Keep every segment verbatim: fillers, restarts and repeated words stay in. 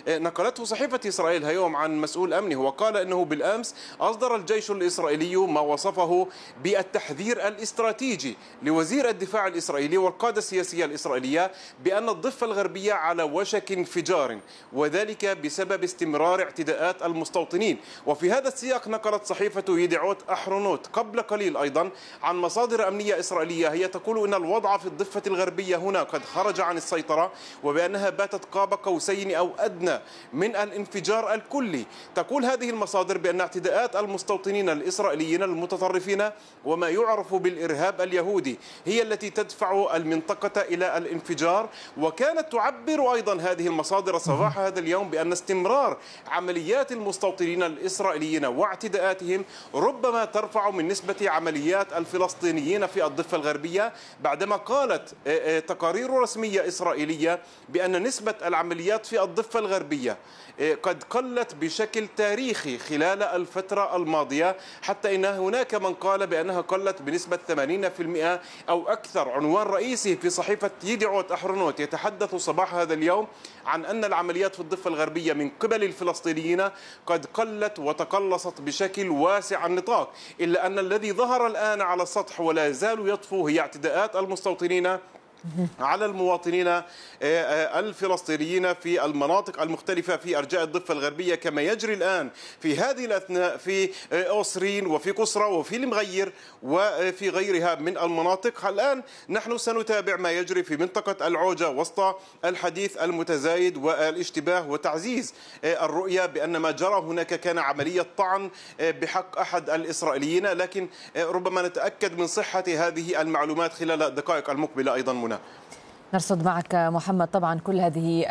نقلته صحيفة إسرائيل اليوم عن مسؤول أمني، وقال أنه بالأمس أصدر الجيش الإسرائيلي ما وصفه بالتحذير الاستراتيجي لوزير الدفاع الإسرائيلي والقادة السياسية الإسرائيلية بأن الضفة الغربية على وشك انفجار، وذلك بسبب استمرار اعتداءات المستوطنين. وفي هذا السياق نقلت صحيفة يديعوت أحرونوت قبل قليل أيضا عن مصادر أمنية إسرائيلية هي تقول أن الوضع في الضفة الغربية هنا قد خرج عن السيطرة، وبأنها باتت قاب قوسين أو أدنى من الانفجار الكلي. تقول هذه المصادر بأن اعتداءات المستوطنين الإسرائيليين المتطرفين وما يعرف بالإرهاب اليهودي هي التي تدفع المنطقة إلى الانفجار. وكانت تعبر أيضا هذه المصادر صباح هذا اليوم بأن استمرار عمليات المستوطنين الإسرائيليين واعتداءاتهم ربما ترفع من نسبة عمليات الفلسطينيين في الضفة الغربية، بعدما قالت تقارير رسمية إسرائيلية بأن نسبة العمليات في الضفة الغربية قد قلت بشكل تاريخي خلال الفترة الماضية، حتى إن هناك من قال بأنها قلت بنسبة ثمانين بالمئة أو أكثر. عنوان رئيسي في صحيفة يديعوت أحرونوت يتحدث صباح هذا اليوم عن أن العمليات في الضفة الغربية من قبل الفلسطينيين قد قلت وتقلصت بشكل واسع النطاق، إلا أن الذي ظهر الآن على السطح ولا يزال يطفو هي اعتداءات المستوطنين على المواطنين الفلسطينيين في المناطق المختلفة في أرجاء الضفة الغربية، كما يجري الآن في هذه الأثناء في أوسرين وفي قصرى وفي المغير وفي غيرها من المناطق. الآن نحن سنتابع ما يجري في منطقة العوجة وسط الحديث المتزايد والاشتباه وتعزيز الرؤية بأن ما جرى هناك كان عملية طعن بحق أحد الإسرائيليين، لكن ربما نتأكد من صحة هذه المعلومات خلال الدقائق المقبلة أيضا. منى، نرصد معك محمد طبعا كل هذه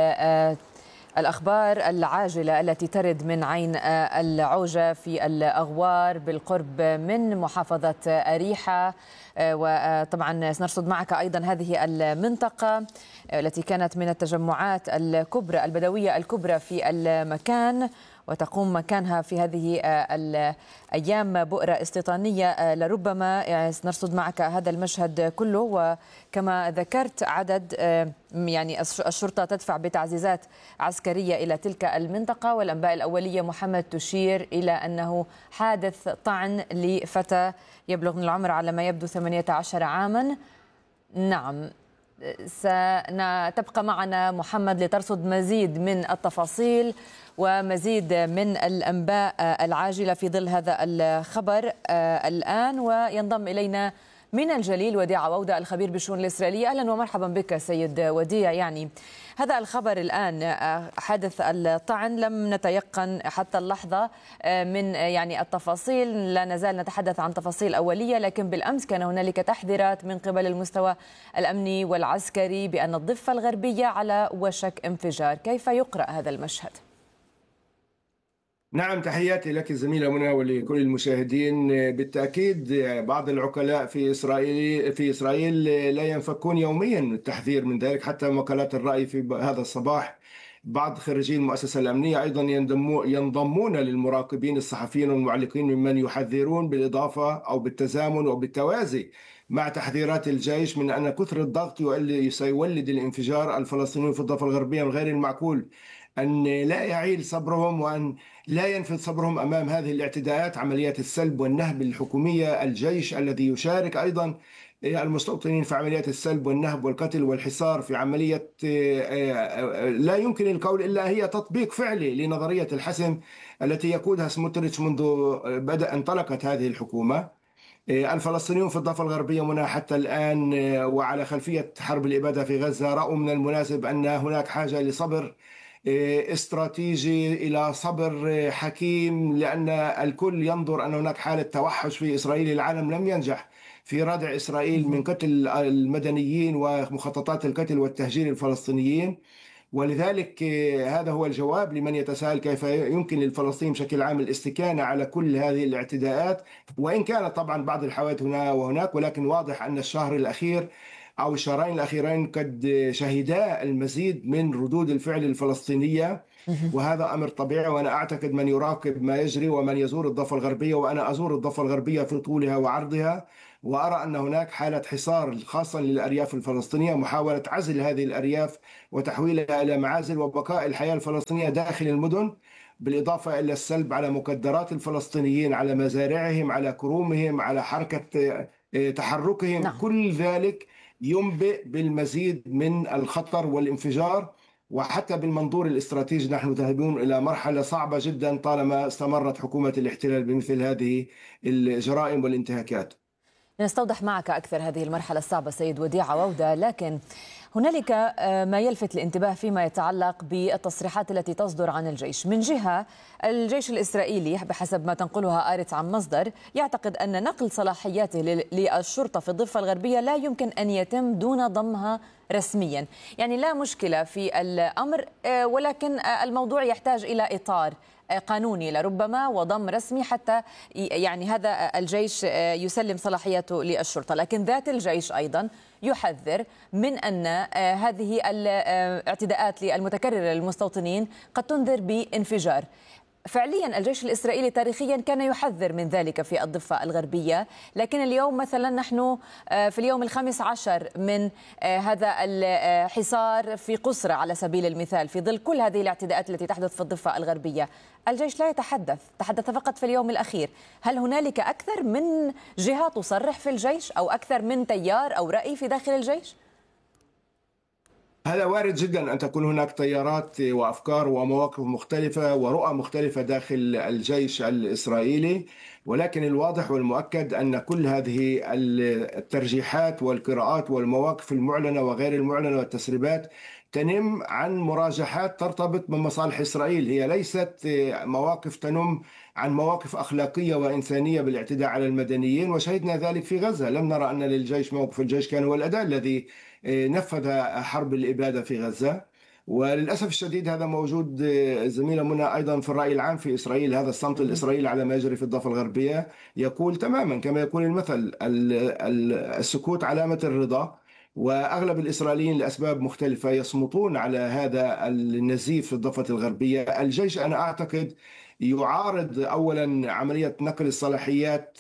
الأخبار العاجلة التي ترد من عين العوجة في الأغوار بالقرب من محافظة أريحة، وطبعا سنرصد معك أيضا هذه المنطقة التي كانت من التجمعات الكبرى البدوية الكبرى في المكان، وتقوم مكانها في هذه الأيام بؤرة استيطانية لربما. نرصد معك هذا المشهد كله، وكما ذكرت عدد يعني الشرطة تدفع بتعزيزات عسكرية إلى تلك المنطقة، والأنباء الأولية محمد تشير إلى أنه حادث طعن لفتى يبلغ من العمر على ما يبدو ثمانية عشر عاما. نعم، ستبقى معنا محمد لترصد مزيد من التفاصيل ومزيد من الأنباء العاجلة في ظل هذا الخبر الآن. وينضم إلينا من الجليل وديع عوودة الخبير بالشؤون الإسرائيلية. أهلا ومرحبا بك سيد وديع. يعني هذا الخبر الآن حدث الطعن لم نتيقن حتى اللحظة من يعني التفاصيل، لا نزال نتحدث عن تفاصيل أولية، لكن بالأمس كان هنالك تحذيرات من قبل المستوى الأمني والعسكري بأن الضفة الغربية على وشك انفجار. كيف يقرأ هذا المشهد؟ نعم، تحياتي لك زميلة منى ولكل المشاهدين. بالتأكيد بعض العقلاء في إسرائيل في إسرائيل لا ينفكون يوميا التحذير من ذلك. حتى وكالات الرأي في هذا الصباح بعض خريجي المؤسسة الأمنية أيضا ينضمون للمراقبين الصحفيين والمعلقين ممن يحذرون بالإضافة أو بالتزامن وبالتوازي مع تحذيرات الجيش من أن كثر الضغط سيولد الانفجار. الفلسطينيون في الضفة الغربية من غير المعقول أن لا يعيل صبرهم وأن لا ينفذ صبرهم أمام هذه الاعتداءات، عمليات السلب والنهب الحكومية. الجيش الذي يشارك أيضا المستوطنين في عمليات السلب والنهب والقتل والحصار في عملية لا يمكن القول إلا هي تطبيق فعلي لنظرية الحسم التي يقودها سموتريتش منذ بدأ انطلقت هذه الحكومة. الفلسطينيون في الضفة الغربية منها حتى الآن وعلى خلفية حرب الإبادة في غزة رأوا من المناسب أن هناك حاجة لصبر استراتيجي، إلى صبر حكيم، لأن الكل ينظر أن هناك حالة توحش في إسرائيل. العالم لم ينجح في ردع إسرائيل من قتل المدنيين ومخططات القتل والتهجير الفلسطينيين، ولذلك هذا هو الجواب لمن يتساءل كيف يمكن للفلسطينيين بشكل عام الاستكانة على كل هذه الاعتداءات. وإن كانت طبعا بعض الحوادث هنا وهناك، ولكن واضح أن الشهر الأخير أو الشهرين الأخيرين قد شهدا المزيد من ردود الفعل الفلسطينية، وهذا أمر طبيعي. وأنا أعتقد من يراقب ما يجري ومن يزور الضفة الغربية، وأنا أزور الضفة الغربية في طولها وعرضها، وأرى أن هناك حالة حصار خاصة للأرياف الفلسطينية، محاولة عزل هذه الأرياف وتحويلها إلى معازل وبقاء الحياة الفلسطينية داخل المدن، بالإضافة إلى السلب على مقدرات الفلسطينيين، على مزارعهم، على كرومهم، على حركة تحركهم. نعم. كل ذلك ينبئ بالمزيد من الخطر والانفجار، وحتى بالمنظور الاستراتيجي نحن ذاهبون إلى مرحلة صعبة جدا طالما استمرت حكومة الاحتلال بمثل هذه الجرائم والانتهاكات. نستوضح معك أكثر هذه المرحلة الصعبة سيد وديع عودة، لكن هنالك ما يلفت الانتباه فيما يتعلق بالتصريحات التي تصدر عن الجيش. من جهة الجيش الإسرائيلي بحسب ما تنقلها آرتس عن مصدر يعتقد أن نقل صلاحياته للشرطة في الضفة الغربية لا يمكن أن يتم دون ضمها رسميا، يعني لا مشكلة في الأمر، ولكن الموضوع يحتاج إلى إطار قانوني لربما وضم رسمي حتى يعني هذا الجيش يسلم صلاحياته للشرطة. لكن ذات الجيش أيضا يحذر من أن هذه الاعتداءات المتكررة للمستوطنين قد تنذر بانفجار. فعليا الجيش الإسرائيلي تاريخيا كان يحذر من ذلك في الضفة الغربية، لكن اليوم مثلا نحن في اليوم الخامس عشر من هذا الحصار في قسرة على سبيل المثال، في ظل كل هذه الاعتداءات التي تحدث في الضفة الغربية الجيش لا يتحدث، تحدث فقط في اليوم الأخير. هل هنالك أكثر من جهة تصرح في الجيش أو أكثر من تيار أو رأي في داخل الجيش؟ هذا وارد جدا أن تكون هناك تيارات وأفكار ومواقف مختلفة ورؤى مختلفة داخل الجيش الإسرائيلي، ولكن الواضح والمؤكد أن كل هذه الترجيحات والقراءات والمواقف المعلنة وغير المعلنة والتسريبات تنم عن مراجحات ترتبط بمصالح إسرائيل، هي ليست مواقف تنم عن مواقف أخلاقية وإنسانية بالاعتداء على المدنيين، وشهدنا ذلك في غزة. لم نرى أن للجيش موقف، الجيش كان هو الأداة الذي نفذ حرب الإبادة في غزة. وللأسف الشديد هذا موجود زميلة منى أيضا في الرأي العام في إسرائيل. هذا الصمت الإسرائيلي على ما يجري في الضفة الغربية يقول تماما كما يقول المثل: السكوت علامة الرضا. وأغلب الإسرائيليين لأسباب مختلفة يصمتون على هذا النزيف في الضفة الغربية. الجيش أنا أعتقد يعارض أولا عملية نقل الصلاحيات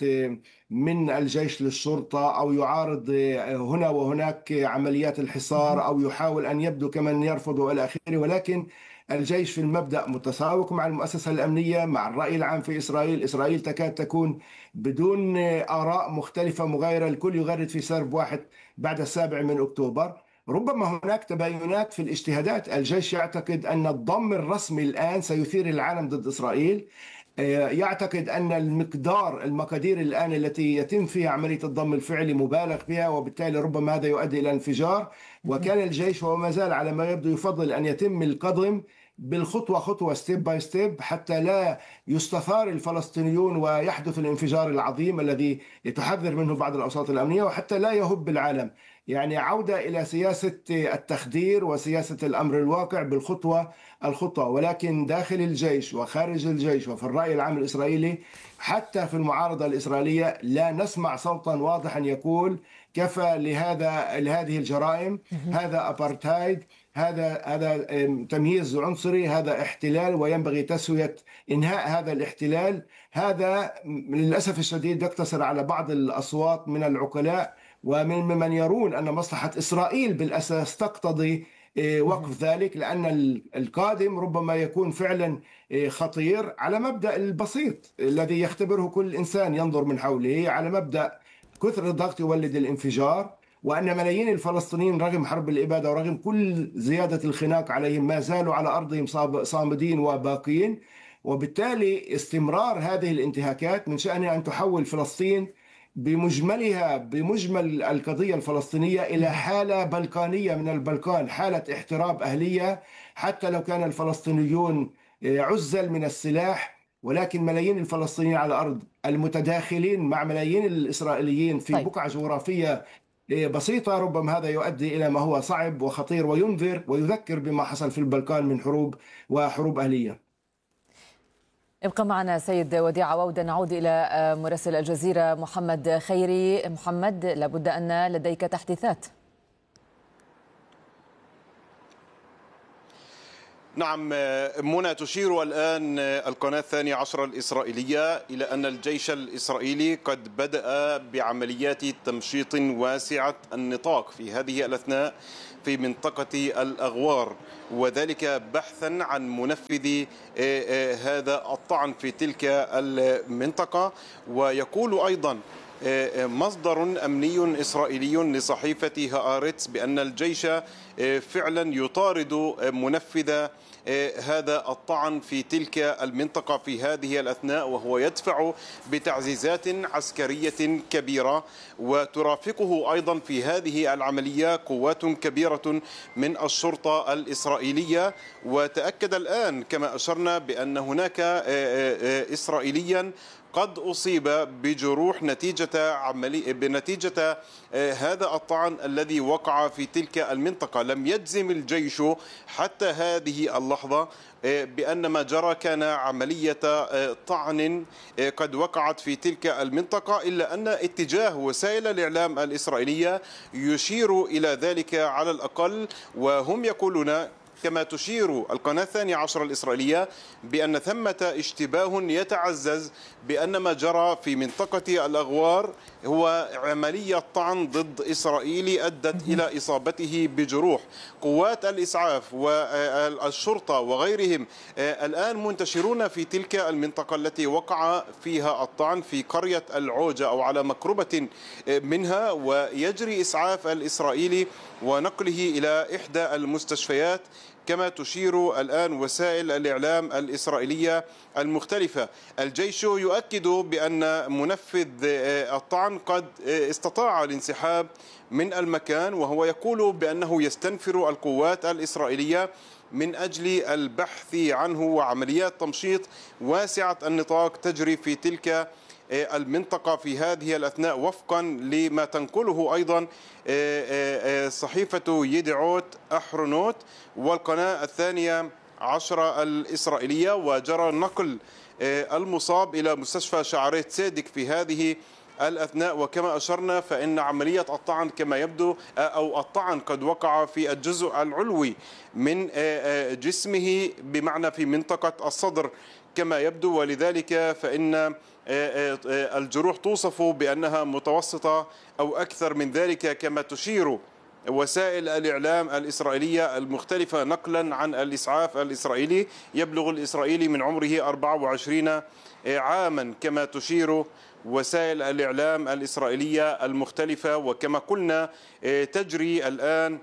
من الجيش للشرطة، أو يعارض هنا وهناك عمليات الحصار، أو يحاول أن يبدو كمن يرفض إلى آخره. ولكن الجيش في المبدأ متساوق مع المؤسسة الأمنية، مع الرأي العام في إسرائيل. إسرائيل تكاد تكون بدون آراء مختلفة مغايرة، الكل يغرد في سرب واحد بعد السابع من أكتوبر. ربما هناك تباينات في الاجتهادات. الجيش يعتقد أن الضم الرسمي الآن سيثير العالم ضد إسرائيل، يعتقد أن المقدار المقادير الآن التي يتم فيها عملية الضم الفعلي مبالغ بها، وبالتالي ربما هذا يؤدي إلى انفجار. وكان الجيش وما زال على ما يبدو يفضل أن يتم القدم بالخطوة خطوة، ستيب باي ستيب، حتى لا يستثار الفلسطينيون ويحدث الانفجار العظيم الذي يتحذر منه بعض الأوساط الأمنية، وحتى لا يهب العالم. يعني عودة إلى سياسة التخدير وسياسة الأمر الواقع بالخطوة الخطوة. ولكن داخل الجيش وخارج الجيش وفي الرأي العام الإسرائيلي، حتى في المعارضة الإسرائيلية، لا نسمع صوتا واضحا يقول كفى لهذا لهذه الجرائم، هذا أبارتايد، هذا هذا تمييز عنصري، هذا احتلال وينبغي تسوية إنهاء هذا الاحتلال. هذا للأسف الشديد يقتصر على بعض الأصوات من العقلاء ومن من يرون أن مصلحة إسرائيل بالأساس تقتضي وقف ذلك، لأن القادم ربما يكون فعلا خطير على مبدأ البسيط الذي يختبره كل إنسان ينظر من حوله، على مبدأ كثر الضغط يولد الانفجار، وأن ملايين الفلسطينيين رغم حرب الإبادة ورغم كل زيادة الخناق عليهم ما زالوا على أرضهم صامدين وباقين. وبالتالي استمرار هذه الانتهاكات من شأنها أن تحول فلسطين بمجملها بمجمل القضية الفلسطينية إلى حالة بلقانية من البلقان، حالة احتراب أهلية، حتى لو كان الفلسطينيون عزل من السلاح. ولكن ملايين الفلسطينيين على الأرض المتداخلين مع ملايين الإسرائيليين في طيب. بقعة جغرافية بسيطة، ربما هذا يؤدي إلى ما هو صعب وخطير وينذر ويذكر بما حصل في البلقان من حروب وحروب أهلية. ابقى معنا سيد وديع عودة. نعود إلى مراسل الجزيرة محمد خيري. محمد، لابد أن لديك تحديثات. نعم منى، تشير الآن القناة الثانية عشر الإسرائيلية إلى أن الجيش الإسرائيلي قد بدأ بعمليات تمشيط واسعة النطاق في هذه الأثناء في منطقة الأغوار، وذلك بحثا عن منفذ هذا الطعن في تلك المنطقة. ويقول أيضا مصدر أمني إسرائيلي لصحيفة هآرتس بأن الجيش فعلا يطارد منفذ هذا الطعن في تلك المنطقة في هذه الأثناء، وهو يدفع بتعزيزات عسكرية كبيرة، وترافقه أيضا في هذه العملية قوات كبيرة من الشرطة الإسرائيلية. وتأكد الآن كما أشرنا بأن هناك إسرائيليا قد أصيب بجروح نتيجة عملي بنتيجة هذا الطعن الذي وقع في تلك المنطقة. لم يجزم الجيش حتى هذه اللحظة بأن ما جرى كان عملية طعن قد وقعت في تلك المنطقة، إلا أن اتجاه وسائل الإعلام الإسرائيلية يشير إلى ذلك على الأقل، وهم يقولون كما تشير القناة الثانية عشر الإسرائيلية بأن ثمة اشتباه يتعزز بأن ما جرى في منطقة الأغوار هو عملية طعن ضد إسرائيلي أدت إلى إصابته بجروح. قوات الإسعاف والشرطة وغيرهم الآن منتشرون في تلك المنطقة التي وقع فيها الطعن في قرية العوجة أو على مقربة منها، ويجري إسعاف الإسرائيلي ونقله إلى إحدى المستشفيات كما تشير الآن وسائل الإعلام الإسرائيلية المختلفة. الجيش يؤكد بأن منفذ الطعن قد استطاع الانسحاب من المكان، وهو يقول بأنه يستنفر القوات الإسرائيلية من أجل البحث عنه، وعمليات تمشيط واسعة النطاق تجري في تلك المنطقة في هذه الأثناء وفقا لما تنقله أيضا صحيفة يدعوت أحرونوت والقناة الثانية عشرة الإسرائيلية. وجرى نقل المصاب إلى مستشفى شعري تصدق في هذه الأثناء، وكما أشرنا فإن عملية الطعن كما يبدو أو الطعن قد وقع في الجزء العلوي من جسمه، بمعنى في منطقة الصدر كما يبدو، ولذلك فإن الجروح توصف بأنها متوسطة أو أكثر من ذلك كما تشير وسائل الإعلام الإسرائيلية المختلفة نقلا عن الإسعاف الإسرائيلي. يبلغ الإسرائيلي من عمره أربعة وعشرين عاما كما تشير وسائل الإعلام الإسرائيلية المختلفة. وكما قلنا تجري الآن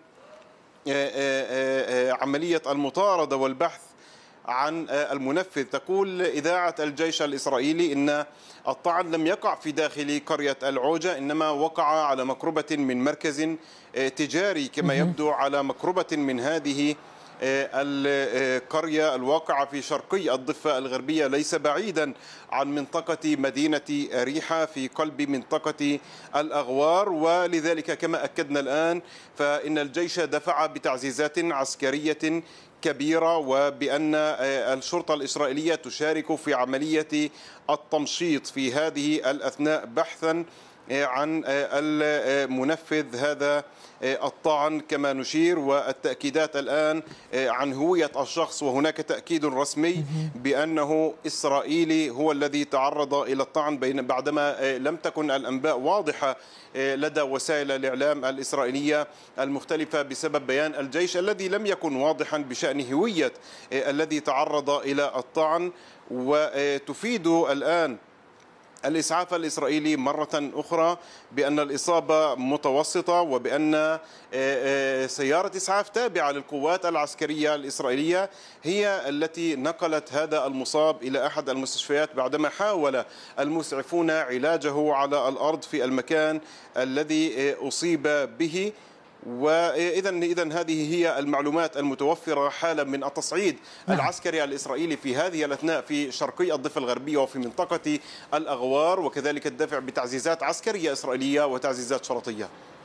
عملية المطاردة والبحث عن المنفذ. تقول إذاعة الجيش الإسرائيلي إن الطعن لم يقع في داخل قرية العوجة، إنما وقع على مقربة من مركز تجاري كما يبدو على مقربة من هذه القرية الواقعة في شرقي الضفة الغربية ليس بعيدا عن منطقة مدينة أريحة في قلب منطقة الأغوار. ولذلك كما أكدنا الآن فإن الجيش دفع بتعزيزات عسكرية كبيرة، وبأن الشرطة الإسرائيلية تشارك في عملية التمشيط في هذه الأثناء بحثا عن المنفذ هذا الطعن كما نشير، والتأكيدات الآن عن هوية الشخص، وهناك تأكيد رسمي بأنه إسرائيلي هو الذي تعرض إلى الطعن بعدما لم تكن الأنباء واضحة لدى وسائل الإعلام الإسرائيلية المختلفة بسبب بيان الجيش الذي لم يكن واضحا بشأن هوية الذي تعرض إلى الطعن. وتفيد الآن الإسعاف الإسرائيلي مرة أخرى بأن الإصابة متوسطة، وبأن سيارة إسعاف تابعة للقوات العسكرية الإسرائيلية هي التي نقلت هذا المصاب إلى أحد المستشفيات بعدما حاول المسعفون علاجه على الأرض في المكان الذي أصيب به. وإذا إذا هذه هي المعلومات المتوفرة حالا من التصعيد العسكري الإسرائيلي في هذه الأثناء في شرقي الضفة الغربية وفي منطقة الأغوار، وكذلك الدفع بتعزيزات عسكرية إسرائيلية وتعزيزات شرطية.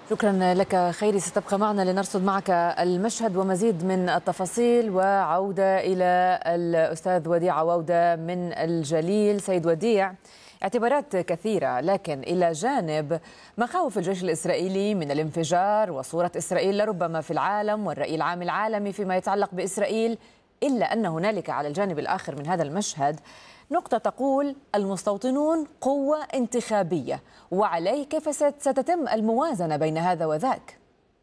شكرا لك خيري، ستبقى معنا لنرصد معك المشهد ومزيد من التفاصيل. وعودة إلى الأستاذ وديع عودة من الجليل. سيد وديع، اعتبارات كثيرة، لكن إلى جانب مخاوف الجيش الإسرائيلي من الانفجار وصورة إسرائيل لربما في العالم والرأي العام العالمي فيما يتعلق بإسرائيل، إلا أن هنالك على الجانب الآخر من هذا المشهد نقطة تقول المستوطنون قوة انتخابية، وعليه كيف ستتم الموازنة بين هذا وذاك؟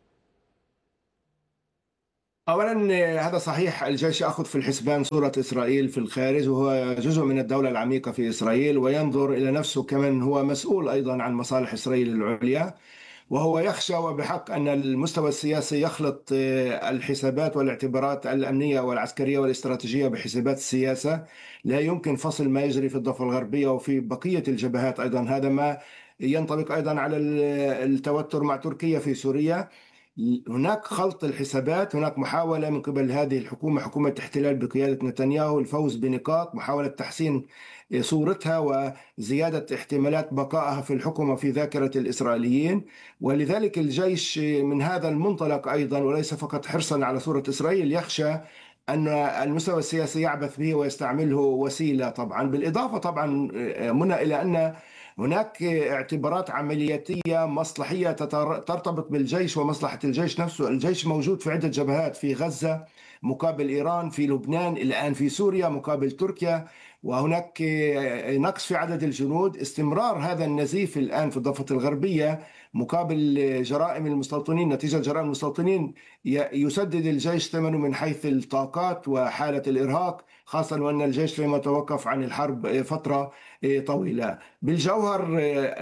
أولا هذا صحيح، الجيش يأخذ في الحسبان صورة إسرائيل في الخارج، وهو جزء من الدولة العميقة في إسرائيل، وينظر إلى نفسه كمن هو مسؤول أيضا عن مصالح إسرائيل العليا، وهو يخشى وبحق أن المستوى السياسي يخلط الحسابات والاعتبارات الأمنية والعسكرية والاستراتيجية بحسابات السياسة. لا يمكن فصل ما يجري في الضفة الغربية وفي بقية الجبهات أيضا. هذا ما ينطبق أيضا على التوتر مع تركيا في سوريا. هناك خلط الحسابات، هناك محاولة من قبل هذه الحكومة، حكومة احتلال بقيادة نتنياهو، الفوز بنقاط، محاولة تحسين صورتها وزيادة احتمالات بقائها في الحكم وفي ذاكرة الإسرائيليين. ولذلك الجيش من هذا المنطلق أيضا، وليس فقط حرصا على صورة إسرائيل، يخشى أن المستوى السياسي يعبث به ويستعمله وسيلة. طبعا بالإضافة طبعا منى إلى أن هناك اعتبارات عملياتية مصلحية ترتبط بالجيش ومصلحة الجيش نفسه. الجيش موجود في عدة جبهات، في غزة مقابل إيران، في لبنان، الآن في سوريا مقابل تركيا، وهناك نقص في عدد الجنود. استمرار هذا النزيف الآن في الضفة الغربية مقابل جرائم المستوطنين، نتيجة جرائم المستوطنين يسدد الجيش ثمنه من حيث الطاقات وحالة الإرهاق، خاصة وأن الجيش لم يتوقف عن الحرب فترة طويلة. بالجوهر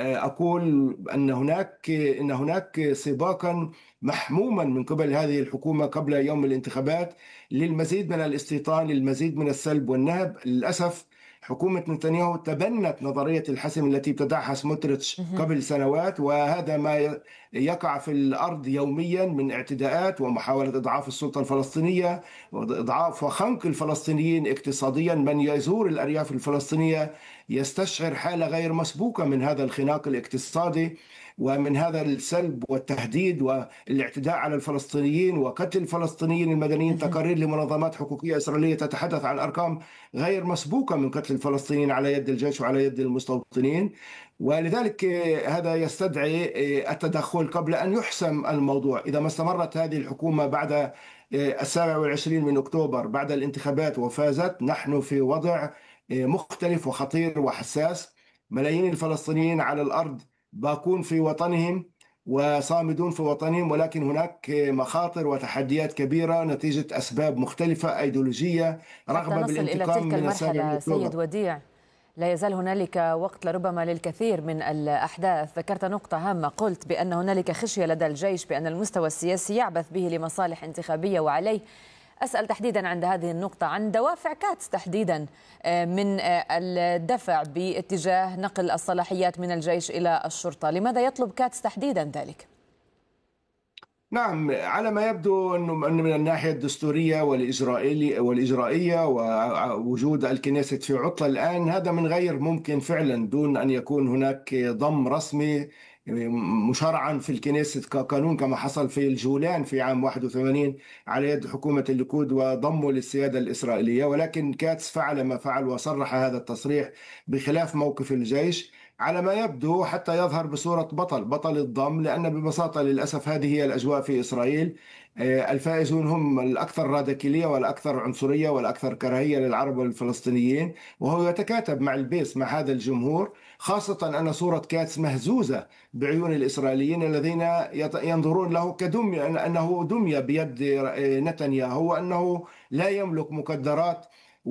أقول أن هناك أن هناك سباقا محموما من قبل هذه الحكومة قبل يوم الانتخابات للمزيد من الاستيطان، للمزيد من السلب والنهب. للأسف حكومة نتنياهو تبنت نظرية الحسم التي ابتدعها سموتريتش قبل سنوات، وهذا ما يقع في الأرض يوميا من اعتداءات ومحاولة إضعاف السلطة الفلسطينية وإضعاف وخنق الفلسطينيين اقتصاديا. من يزور الأرياف الفلسطينية يستشعر حالة غير مسبوقة من هذا الخناق الاقتصادي ومن هذا السلب والتهديد والاعتداء على الفلسطينيين وقتل الفلسطينيين المدنيين. تقارير لمنظمات حقوقية إسرائيلية تتحدث عن أرقام غير مسبوقة من قتل الفلسطينيين على يد الجيش وعلى يد المستوطنين. ولذلك هذا يستدعي التدخل قبل أن يحسم الموضوع. إذا ما استمرت هذه الحكومة بعد السابع والعشرين من أكتوبر بعد الانتخابات وفازت، نحن في وضع مختلف وخطير وحساس. ملايين الفلسطينيين على الأرض باقون في وطنهم وصامدون في وطنهم، ولكن هناك مخاطر وتحديات كبيرة نتيجة أسباب مختلفة أيديولوجية، رغبة بالانتقام من السابع من أكتوبر. سيد وديع، لا يزال هنالك وقت لربما للكثير من الأحداث. ذكرت نقطة هامة، قلت بأن هنالك خشية لدى الجيش بأن المستوى السياسي يعبث به لمصالح انتخابية، وعليه أسأل تحديدا عند هذه النقطة عن دوافع كاتس تحديدا من الدفع باتجاه نقل الصلاحيات من الجيش إلى الشرطة. لماذا يطلب كاتس تحديدا ذلك؟ نعم، على ما يبدو أنه من الناحية الدستورية والإجرائية والإجرائية ووجود الكنيست في عطلة الآن، هذا من غير ممكن فعلا دون أن يكون هناك ضم رسمي مشرعا في الكنيست كقانون كما حصل في الجولان في عام واحد وثمانين على يد حكومة الليكود وضمه للسيادة الإسرائيلية. ولكن كاتس فعل ما فعل وصرح هذا التصريح بخلاف موقف الجيش على ما يبدو حتى يظهر بصورة بطل بطل الضم، لأن ببساطة للأسف هذه هي الأجواء في إسرائيل. الفائزون هم الأكثر راديكالية والأكثر عنصرية والأكثر كراهية للعرب والفلسطينيين، وهو يتكاتب مع البيس مع هذا الجمهور، خاصة أن صورة كاتس مهزوزة بعيون الإسرائيليين الذين ينظرون له كدمية، أنه دمية بيد نتنياهو، وأنه لا يملك مقدرات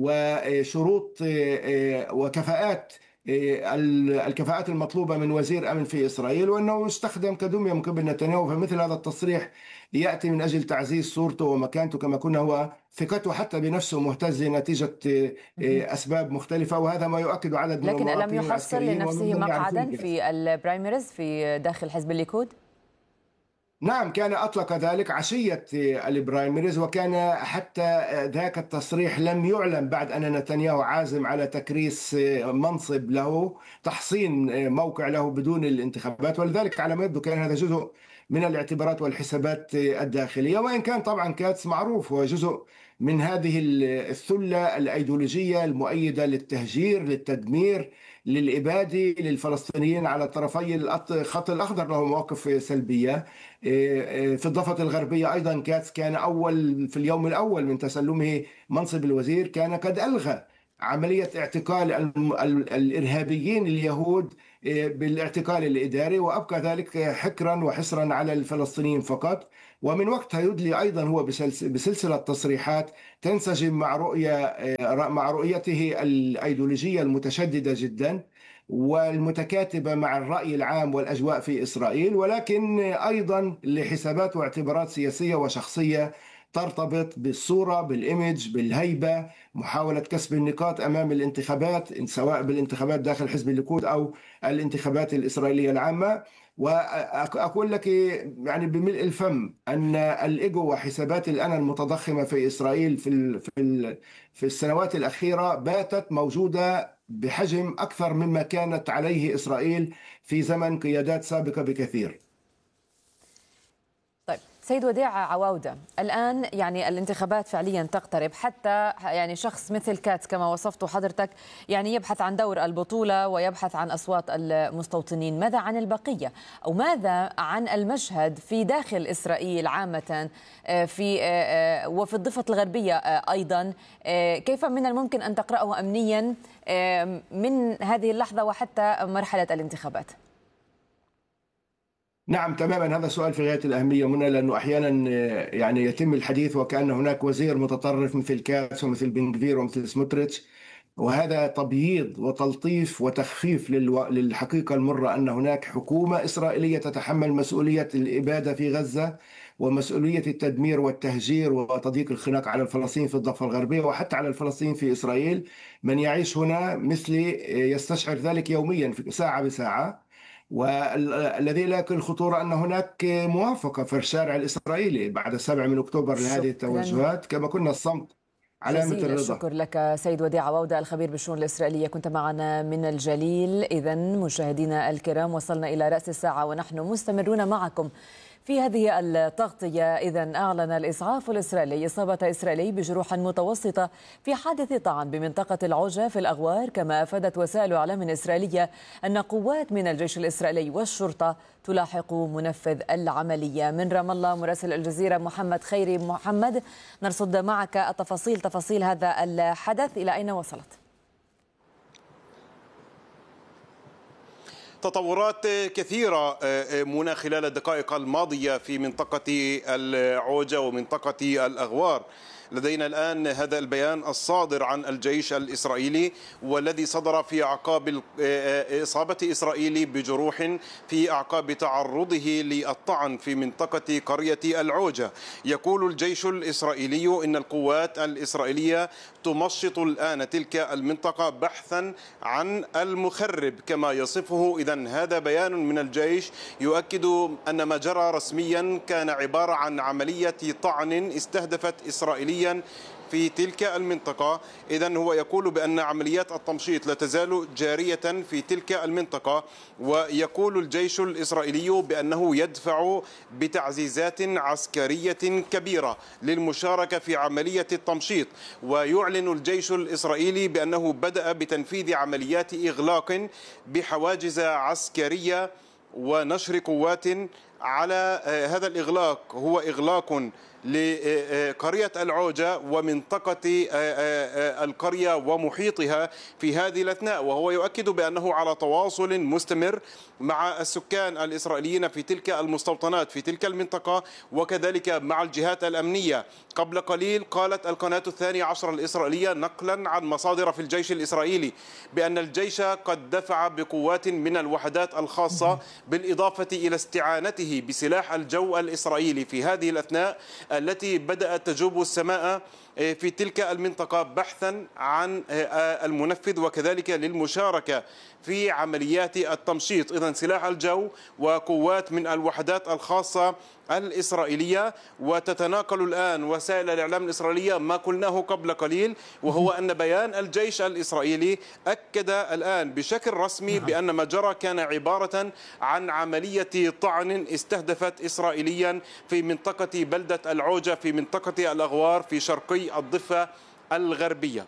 وشروط وكفاءات الكفاءات المطلوبة من وزير أمن في إسرائيل، وأنه يستخدم كدمية من قبل نتنياهو. فمثل هذا التصريح يأتي من أجل تعزيز صورته ومكانته، كما كنا هو ثقته حتى بنفسه مهتزة نتيجة أسباب مختلفة، وهذا ما يؤكد عدد من لكن ألم يحصل لنفسه مقعدا في البرايمريز في داخل حزب الليكود؟ نعم، كان أطلق ذلك عشية البرايمريز، وكان حتى ذاك التصريح لم يعلن بعد أن نتنياهو عازم على تكريس منصب له، تحصين موقع له بدون الانتخابات. ولذلك على ما يبدو كان هذا جزء من الاعتبارات والحسابات الداخلية. وإن كان طبعا كاتس معروف هو جزء من هذه الثلة الأيديولوجية المؤيدة للتهجير، للتدمير، للإبادة للفلسطينيين على طرفي الخط الأخضر، له مواقف سلبية. في الضفة الغربية أيضا كاتس كان أول في اليوم الأول من تسلمه منصب الوزير كان قد ألغى عملية اعتقال الإرهابيين اليهود بالاعتقال الإداري، وأبقى ذلك حكرا وحسرا على الفلسطينيين فقط. ومن وقتها يدلي أيضا هو بسلسلة تصريحات تنسجم مع رؤية مع رؤيته الأيديولوجية المتشددة جدا والمتكاتبة مع الرأي العام والأجواء في إسرائيل، ولكن أيضا لحسابات واعتبارات سياسية وشخصية ترتبط بالصورة، بالإيمج، بالهيبة، محاولة كسب النقاط أمام الانتخابات سواء بالانتخابات داخل حزب الليكود أو الانتخابات الإسرائيلية العامة. وأقول لك يعني بملء الفم أن الإيجو وحسابات الأنا المتضخمة في إسرائيل في في في السنوات الأخيرة باتت موجودة بحجم أكثر مما كانت عليه إسرائيل في زمن قيادات سابقة بكثير. طيب سيد وديع عواودة، الآن يعني الانتخابات فعليا تقترب، حتى يعني شخص مثل كاتس كما وصفته حضرتك يعني يبحث عن دور البطولة ويبحث عن أصوات المستوطنين. ماذا عن البقية، أو ماذا عن المشهد في داخل إسرائيل عامة في وفي الضفة الغربية أيضا؟ كيف من الممكن أن تقرأه أمنيا من هذه اللحظة وحتى مرحلة الانتخابات؟ نعم تماما، هذا سؤال في غاية الأهمية منى، لأنه أحيانا يعني يتم الحديث وكأن هناك وزير متطرف مثل كاتس ومثل بن غفير ومثل سموتريتش، وهذا تبييض وتلطيف وتخفيف للحقيقة المرة أن هناك حكومة إسرائيلية تتحمل مسؤولية الإبادة في غزة ومسؤولية التدمير والتهجير وتضييق الخناق على الفلسطينيين في الضفة الغربية وحتى على الفلسطينيين في إسرائيل. من يعيش هنا مثلي يستشعر ذلك يوميا ساعة بساعة. والذي لا يقل الخطورة أن هناك موافقة في الشارع الإسرائيلي بعد السابع من أكتوبر لهذه التوجهات، كما كنا الصمت علامة الرضا. الشكر لك سيد وديع عواودة الخبير بالشؤون الإسرائيلية، كنت معنا من الجليل. إذن مشاهدينا الكرام وصلنا إلى رأس الساعة ونحن مستمرون معكم في هذه التغطية. إذن أعلن الإسعاف الإسرائيلي إصابة إسرائيلي بجروح متوسطة في حادث طعن بمنطقة العوجة في الأغوار، كما أفادت وسائل إعلام إسرائيلية أن قوات من الجيش الإسرائيلي والشرطة تلاحق منفذ العملية. من رام الله مراسل الجزيرة محمد خيري. محمد، نرصد معك التفاصيل تفاصيل هذا الحدث، إلى أين وصلت؟ تطورات كثيرة منى خلال الدقائق الماضية في منطقة العوجة ومنطقة الأغوار. لدينا الآن هذا البيان الصادر عن الجيش الإسرائيلي والذي صدر في أعقاب إصابة إسرائيلي بجروح في أعقاب تعرضه للطعن في منطقة قرية العوجة. يقول الجيش الإسرائيلي إن القوات الإسرائيلية تمشط الآن تلك المنطقة بحثا عن المخرب كما يصفه. إذن هذا بيان من الجيش يؤكد أن ما جرى رسميا كان عبارة عن عملية طعن استهدفت إسرائيليا في تلك المنطقة. إذن هو يقول بأن عمليات التمشيط لا تزال جارية في تلك المنطقة، ويقول الجيش الإسرائيلي بأنه يدفع بتعزيزات عسكرية كبيرة للمشاركة في عملية التمشيط. ويعلن الجيش الإسرائيلي بأنه بدأ بتنفيذ عمليات إغلاق بحواجز عسكرية ونشر قوات على هذا الإغلاق. هو إغلاق لقرية العوجة ومنطقة القرية ومحيطها في هذه الأثناء، وهو يؤكد بأنه على تواصل مستمر مع السكان الإسرائيليين في تلك المستوطنات في تلك المنطقة وكذلك مع الجهات الأمنية. قبل قليل قالت القناة الثانية عشر الإسرائيلية نقلا عن مصادر في الجيش الإسرائيلي بأن الجيش قد دفع بقوات من الوحدات الخاصة بالإضافة إلى استعانته بسلاح الجو الإسرائيلي في هذه الأثناء التي بدأت تجوب السماء في تلك المنطقة بحثا عن المنفذ وكذلك للمشاركة في عمليات التمشيط. إذن سلاح الجو وقوات من الوحدات الخاصة الإسرائيلية، وتتناقل الآن وسائل الإعلام الإسرائيلية ما قلناه قبل قليل، وهو أن بيان الجيش الإسرائيلي أكد الآن بشكل رسمي بأن ما جرى كان عبارة عن عملية طعن استهدفت إسرائيليا في منطقة بلدة العوجة في منطقة الأغوار في شرقي الضفة الغربية.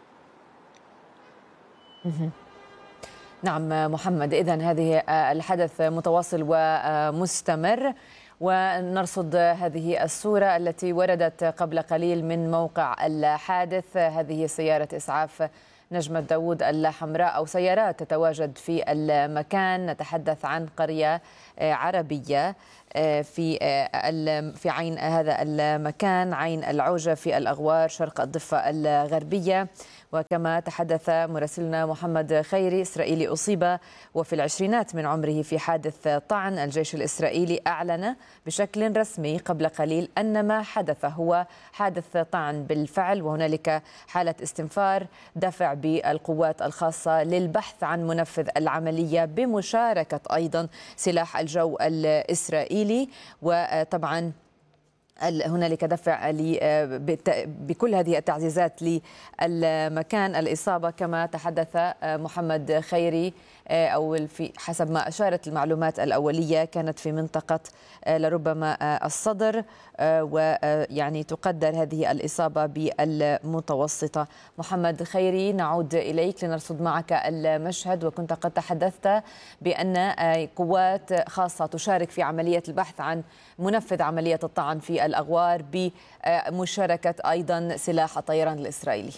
نعم محمد، إذن هذه الحدث متواصل ومستمر، ونرصد هذه الصورة التي وردت قبل قليل من موقع الحادث. هذه سيارة إسعاف نجمة داود الحمراء أو سيارات تتواجد في المكان. نتحدث عن قرية عربية في في عين هذا المكان، عين العوجة في الأغوار شرق الضفة الغربية. وكما تحدث مراسلنا محمد خيري، إسرائيلي أصيب وفي العشرينات من عمره في حادث طعن. الجيش الإسرائيلي أعلن بشكل رسمي قبل قليل أن ما حدث هو حادث طعن بالفعل، وهنالك حالة استنفار دفع بالقوات الخاصة للبحث عن منفذ العملية بمشاركة أيضا سلاح الجو الإسرائيلي. وطبعا هنالك دفع بكل هذه التعزيزات للمكان الإصابة كما تحدث محمد خيري، أو في حسب ما أشارت المعلومات الأولية كانت في منطقة لربما الصدر، ويعني تقدر هذه الإصابة بالمتوسطة. محمد خيري، نعود إليك لنرصد معك المشهد. وكنت قد تحدثت بأن قوات خاصة تشارك في عملية البحث عن منفذ عملية الطعن في الأغوار بمشاركة أيضا سلاح الطيران الإسرائيلي.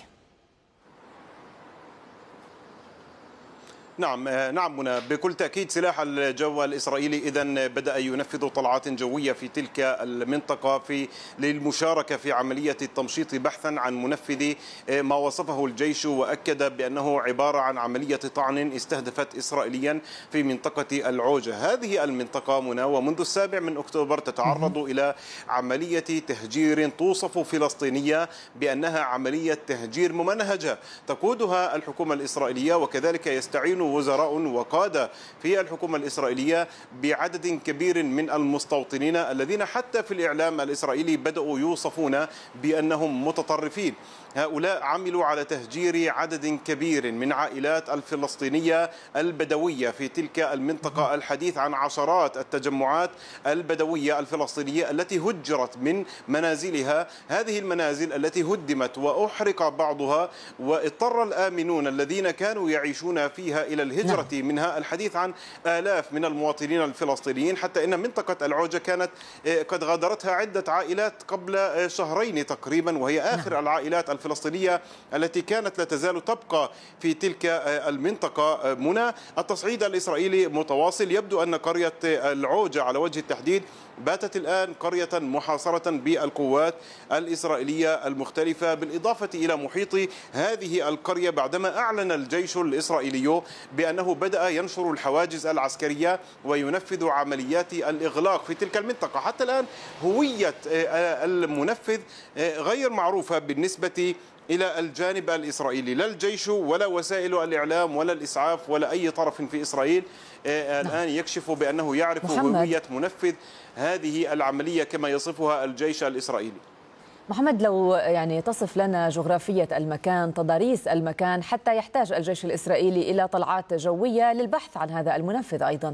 نعم نعم منى، بكل تأكيد سلاح الجو الإسرائيلي إذن بدأ ينفذ طلعات جوية في تلك المنطقة في للمشاركة في عملية التمشيط بحثا عن منفذ ما وصفه الجيش، وأكد بأنه عبارة عن عملية طعن استهدفت إسرائيليا في منطقة العوجة. هذه المنطقة منى ومنذ السابع من أكتوبر تتعرض إلى عملية تهجير توصف فلسطينية بأنها عملية تهجير ممنهجة تقودها الحكومة الإسرائيلية، وكذلك يستعين وزراء وقادة في الحكومة الإسرائيلية بعدد كبير من المستوطنين الذين حتى في الإعلام الإسرائيلي بدأوا يوصفون بأنهم متطرفين. هؤلاء عملوا على تهجير عدد كبير من عائلات الفلسطينية البدوية في تلك المنطقة. الحديث عن عشرات التجمعات البدوية الفلسطينية التي هجرت من منازلها، هذه المنازل التي هدمت وأحرق بعضها، واضطر الآمنون الذين كانوا يعيشون فيها إلى الهجرة منها. الحديث عن آلاف من المواطنين الفلسطينيين، حتى إن منطقة العوجة كانت قد غادرتها عدة عائلات قبل شهرين تقريبا، وهي آخر العائلات الفلسطينية التي كانت لا تزال تبقى في تلك المنطقة. منى، التصعيد الإسرائيلي متواصل. يبدو أن قرية العوجة على وجه التحديد باتت الآن قرية محاصرة بالقوات الإسرائيلية المختلفة، بالإضافة إلى محيط هذه القرية بعدما أعلن الجيش الإسرائيلي بأنه بدأ ينشر الحواجز العسكرية وينفذ عمليات الإغلاق في تلك المنطقة. حتى الآن هوية المنفذ غير معروفة بالنسبة إلى الجانب الإسرائيلي، لا الجيش ولا وسائل الإعلام ولا الإسعاف ولا أي طرف في إسرائيل الآن يكشف بأنه يعرف محمد. هوية منفذ هذه العملية كما يصفها الجيش الإسرائيلي. محمد، لو يعني تصف لنا جغرافية المكان، تضاريس المكان، حتى يحتاج الجيش الإسرائيلي إلى طلعات جوية للبحث عن هذا المنفذ أيضا.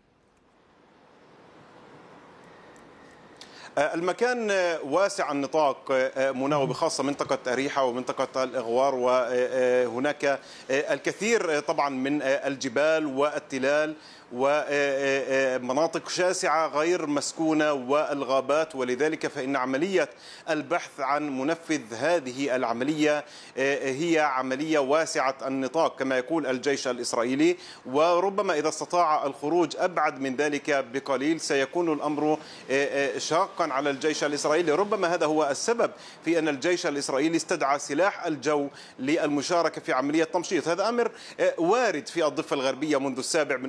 المكان واسع النطاق منى، وبخاصة منطقة أريحة ومنطقة الإغوار، وهناك الكثير طبعا من الجبال والتلال ومناطق شاسعة غير مسكونة والغابات، ولذلك فإن عملية البحث عن منفذ هذه العملية هي عملية واسعة النطاق كما يقول الجيش الإسرائيلي، وربما إذا استطاع الخروج أبعد من ذلك بقليل سيكون الأمر شاقا على الجيش الإسرائيلي. ربما هذا هو السبب في أن الجيش الإسرائيلي استدعى سلاح الجو للمشاركة في عملية تمشيط. هذا أمر وارد في الضفة الغربية منذ السابع من أكتوبر،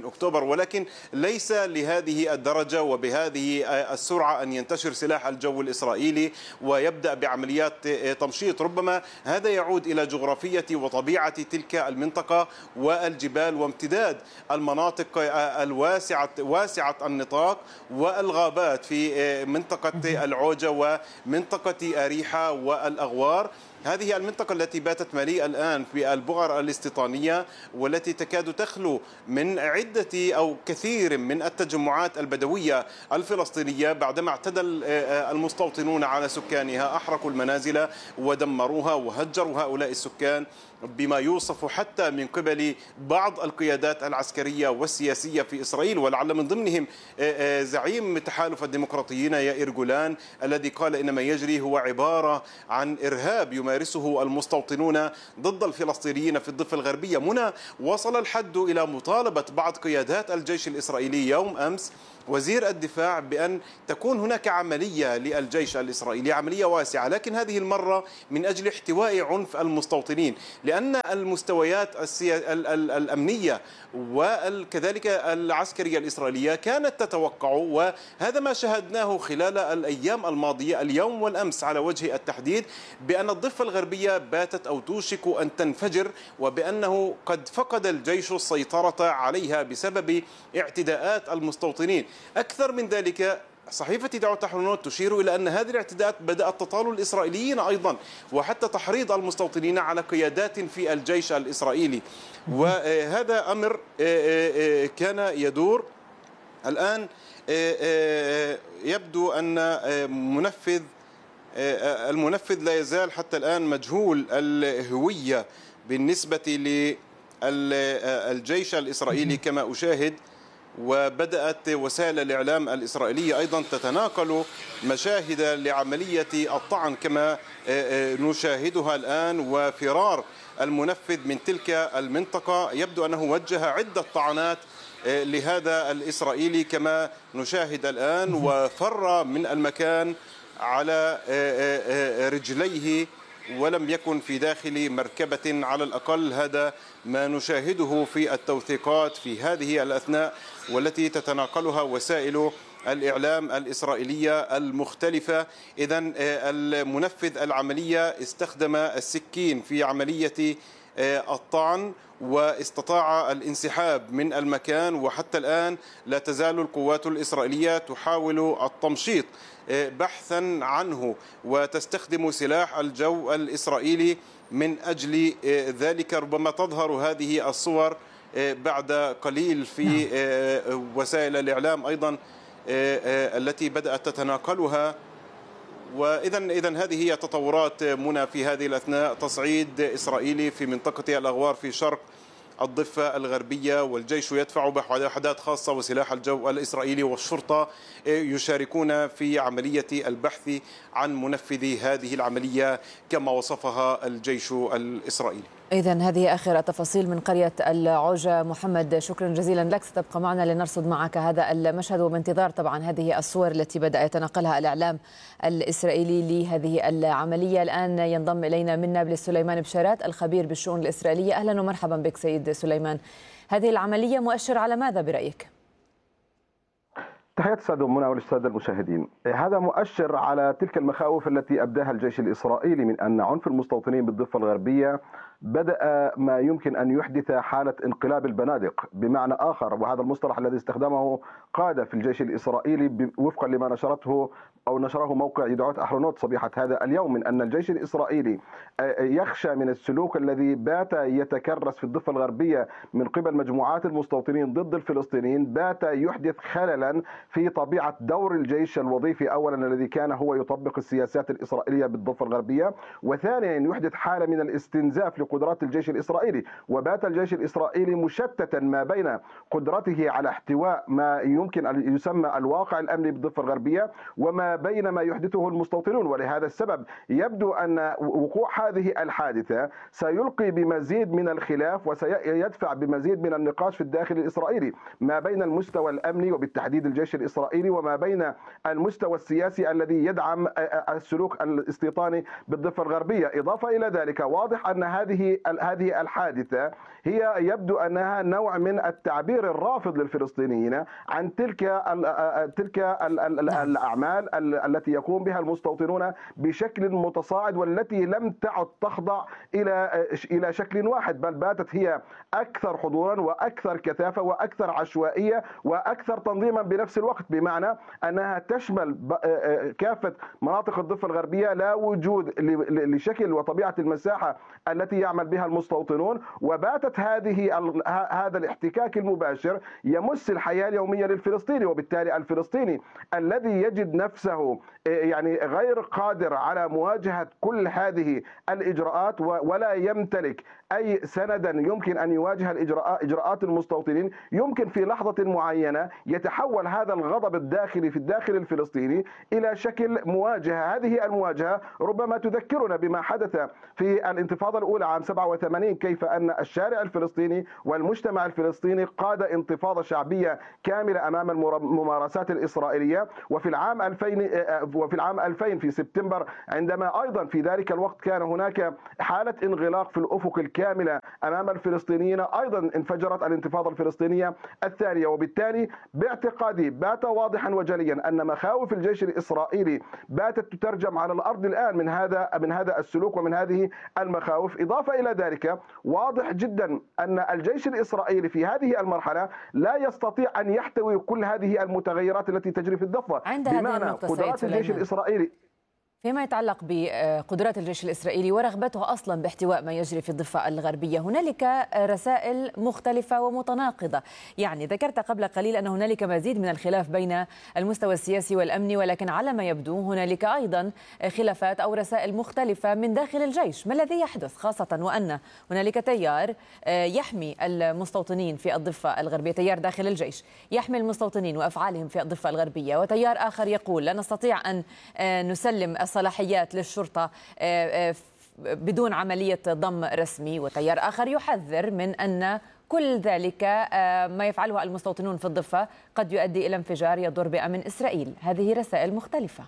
ولكن ليس لهذه الدرجة وبهذه السرعة أن ينتشر سلاح الجو الإسرائيلي ويبدأ بعمليات تمشيط. ربما هذا يعود إلى جغرافية وطبيعة تلك المنطقة والجبال وامتداد المناطق الواسعة واسعة النطاق والغابات في منطقة العوجة ومنطقة أريحة والأغوار. هذه المنطقة التي باتت مليئة الآن بالبؤر الاستيطانية والتي تكاد تخلو من عدة أو كثير من التجمعات البدوية الفلسطينية بعدما اعتدى المستوطنون على سكانها، أحرقوا المنازل ودمروها وهجروا هؤلاء السكان بما يوصف حتى من قبل بعض القيادات العسكرية والسياسية في إسرائيل، ولعل من ضمنهم زعيم تحالف الديمقراطيين يائير جولان الذي قال إن ما يجري هو عبارة عن إرهاب يمارسه المستوطنون ضد الفلسطينيين في الضفة الغربية. منى، وصل الحد إلى مطالبة بعض قيادات الجيش الإسرائيلي يوم أمس وزير الدفاع بأن تكون هناك عملية للجيش الإسرائيلي، عملية واسعة، لكن هذه المرة من أجل احتواء عنف المستوطنين، لأن المستويات الأمنية وكذلك العسكرية الإسرائيلية كانت تتوقع، وهذا ما شاهدناه خلال الأيام الماضية اليوم والأمس على وجه التحديد، بأن الضفة الغربية باتت أو توشك أن تنفجر، وبأنه قد فقد الجيش السيطرة عليها بسبب اعتداءات المستوطنين. أكثر من ذلك، صحيفة دعوة تحرير تشير إلى أن هذه الاعتداءات بدأت تطال الإسرائيليين أيضا، وحتى تحريض المستوطنين على قيادات في الجيش الإسرائيلي، وهذا أمر كان يدور. الآن يبدو أن منفذ المنفذ لا يزال حتى الآن مجهول الهوية بالنسبة للجيش الإسرائيلي كما أشاهد، وبدأت وسائل الإعلام الإسرائيلية أيضا تتناقل مشاهد لعملية الطعن كما نشاهدها الآن، وفرار المنفذ من تلك المنطقة. يبدو أنه وجه عدة طعنات لهذا الإسرائيلي كما نشاهد الآن، وفر من المكان على رجليه ولم يكن في داخل مركبة على الأقل. هذا ما نشاهده في التوثيقات في هذه الأثناء والتي تتناقلها وسائل الإعلام الإسرائيلية المختلفة. إذن المنفذ العملية استخدم السكين في عملية الطعن واستطاع الانسحاب من المكان، وحتى الآن لا تزال القوات الإسرائيلية تحاول التمشيط بحثا عنه وتستخدم سلاح الجو الإسرائيلي من أجل ذلك. ربما تظهر هذه الصور بعد قليل في وسائل الإعلام أيضا التي بدأت تتناقلها. وإذا إذا هذه هي تطورات منى في هذه الأثناء. تصعيد إسرائيلي في منطقة الأغوار في شرق الضفة الغربية، والجيش يدفع بوحدات خاصة وسلاح الجو الإسرائيلي والشرطة يشاركون في عملية البحث عن منفذي هذه العملية كما وصفها الجيش الإسرائيلي. إذن هذه آخر التفاصيل من قرية العوجة. محمد، شكرا جزيلا لك، ستبقى معنا لنرصد معك هذا المشهد، وبانتظار طبعا هذه الصور التي بدأ يتناقلها الإعلام الإسرائيلي لهذه العملية. الآن ينضم إلينا من نابلس سليمان بشارات الخبير بالشؤون الإسرائيلية. أهلا ومرحبا بك سيد سليمان. هذه العملية مؤشر على ماذا برأيك؟ تحيات السادة منى والسادة المشاهدين. هذا مؤشر على تلك المخاوف التي أبداها الجيش الإسرائيلي من أن عنف المستوطنين بالضفة الغربية بدأ ما يمكن أن يحدث حالة انقلاب البنادق، بمعنى آخر، وهذا المصطلح الذي استخدمه قادة في الجيش الإسرائيلي وفقا لما نشرته أو نشره موقع يدعوت أحرونوت صبيحة هذا اليوم، من أن الجيش الإسرائيلي يخشى من السلوك الذي بات يتكرس في الضفة الغربية من قبل مجموعات المستوطنين ضد الفلسطينيين، بات يحدث خللا في طبيعة دور الجيش الوظيفي أولا الذي كان هو يطبق السياسات الإسرائيلية بالضفة الغربية، وثانيا يحدث حالة من الاستنزاف لقدرات الجيش الإسرائيلي. وبات الجيش الإسرائيلي مشتتا ما بين قدرته على احتواء ما يمكن أن يسمى الواقع الأمني بالضفة الغربية وما بين ما يحدثه المستوطنون. ولهذا السبب يبدو أن وقوع هذه الحادثة سيلقي بمزيد من الخلاف وسيدفع بمزيد من النقاش في الداخل الإسرائيلي ما بين المستوى الأمني وبالتحديد الجيش الإسرائيلي وما بين المستوى السياسي الذي يدعم السلوك الاستيطاني بالضفة الغربية. إضافة إلى ذلك، واضح أن هذه هذه هذه الحادثة هي يبدو أنها نوع من التعبير الرافض للفلسطينيين عن تلك ال تلك ال ال الأعمال التي يقوم بها المستوطنون بشكل متصاعد، والتي لم تعد تخضع إلى إلى شكل واحد، بل باتت هي أكثر حضورا وأكثر كثافة وأكثر عشوائية وأكثر تنظيما بنفس الوقت، بمعنى أنها تشمل كافة مناطق الضفة الغربية، لا وجود لشكل وطبيعة المساحة التي يعمل بها المستوطنون. وباتت هذه هذا الاحتكاك المباشر يمس الحياة اليومية للفلسطيني، وبالتالي الفلسطيني الذي يجد نفسه يعني غير قادر على مواجهة كل هذه الإجراءات ولا يمتلك أي سندا يمكن أن يواجه الإجراءات إجراءات المستوطنين، يمكن في لحظة معينة يتحول هذا الغضب الداخلي في الداخل الفلسطيني إلى شكل مواجهة. هذه المواجهة ربما تذكرنا بما حدث في الانتفاضة الأولى عام سبعة وثمانين، كيف أن الشارع الفلسطيني والمجتمع الفلسطيني قاد انتفاضة شعبية كاملة أمام الممارسات الإسرائيلية. وفي العام ألفين وفي العام ألفين في سبتمبر، عندما أيضا في ذلك الوقت كان هناك حالة انغلاق في الأفق الكاملة أمام الفلسطينيين، أيضا انفجرت الانتفاضة الفلسطينية الثانية. وبالتالي باعتقادي بات واضحا وجليا أن مخاوف الجيش الإسرائيلي باتت تترجم على الأرض الآن من هذا من هذا السلوك ومن هذه المخاوف. إضافة إلى ذلك، واضح جدا أن الجيش الإسرائيلي في هذه المرحلة لا يستطيع أن يحتوي كل هذه المتغيرات التي تجري في الضفة، بمعنى قدرات الجيش الإسرائيلي فيما يتعلق بقدرات الجيش الإسرائيلي ورغبته أصلا باحتواء ما يجري في الضفة الغربية. هنالك رسائل مختلفة ومتناقضة، يعني ذكرت قبل قليل أن هنالك مزيد من الخلاف بين المستوى السياسي والأمني، ولكن على ما يبدو هنالك أيضا خلافات أو رسائل مختلفة من داخل الجيش. ما الذي يحدث، خاصة وأن هنالك تيار يحمي المستوطنين في الضفة الغربية، تيار داخل الجيش يحمي المستوطنين وأفعالهم في الضفة الغربية، وتيار آخر يقول لا نستطيع أن نسلم الصلاحيات للشرطة بدون عملية ضم رسمي، وتيار آخر يحذر من أن كل ذلك ما يفعله المستوطنون في الضفة قد يؤدي إلى انفجار يضر بأمن إسرائيل. هذه رسائل مختلفة.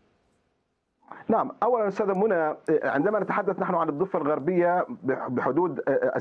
نعم، أولا أستاذة منى، عندما نتحدث نحن عن الضفة الغربية بحدود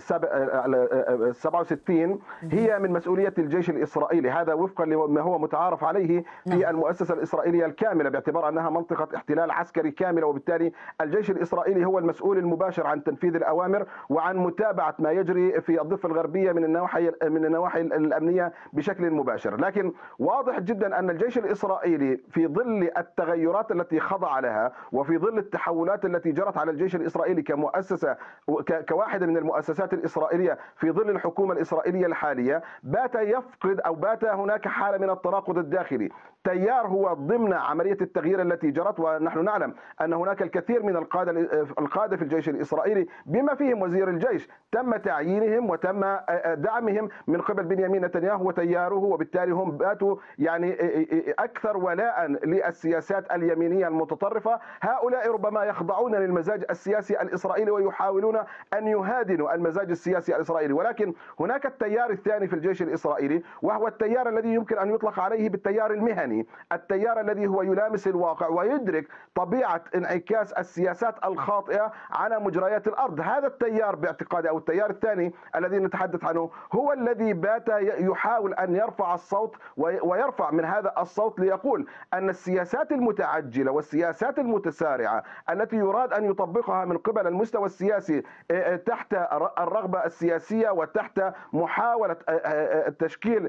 السبعة وستين هي من مسؤولية الجيش الإسرائيلي، هذا وفقا لما هو متعارف عليه في المؤسسة الإسرائيلية الكاملة، باعتبار أنها منطقة احتلال عسكري كاملة، وبالتالي الجيش الإسرائيلي هو المسؤول المباشر عن تنفيذ الأوامر وعن متابعة ما يجري في الضفة الغربية من النواحي من النواحي الأمنية بشكل مباشر. لكن واضح جدا أن الجيش الإسرائيلي في ظل التغيرات التي خضع لها وفي ظل التحولات التي جرت على الجيش الإسرائيلي كمؤسسة كواحدة من المؤسسات الإسرائيلية في ظل الحكومة الإسرائيلية الحالية، بات يفقد أو بات هناك حالة من التناقض الداخلي. تيار هو ضمن عملية التغيير التي جرت، ونحن نعلم أن هناك الكثير من القادة القادة في الجيش الإسرائيلي بما فيهم وزير الجيش تم تعيينهم وتم دعمهم من قبل بنيامين نتنياهو وتياره، وبالتالي هم باتوا يعني أكثر ولاء للسياسات اليمينية المتطرفة. هؤلاء ربما يخضعون للمزاج السياسي الإسرائيلي ويحاولون أن يهادنوا المزاج السياسي الإسرائيلي، ولكن هناك التيار الثاني في الجيش الإسرائيلي، وهو التيار الذي يمكن أن يطلق عليه بالتيار المهني، التيار الذي هو يلامس الواقع ويدرك طبيعة انعكاس السياسات الخاطئة على مجريات الأرض. هذا التيار باعتقادي أو التيار الثاني الذي نتحدث عنه هو الذي بات يحاول أن يرفع الصوت ويرفع من هذا الصوت ليقول أن السياسات المتعجلة والسياسات المتسارعة التي يراد أن يطبقها من قبل المستوى السياسي تحت الرغبة السياسية وتحت محاولة تشكيل